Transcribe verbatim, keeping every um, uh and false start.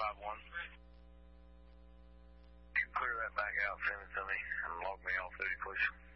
five one. You can clear that back out, send it to me, and log me off duty, please.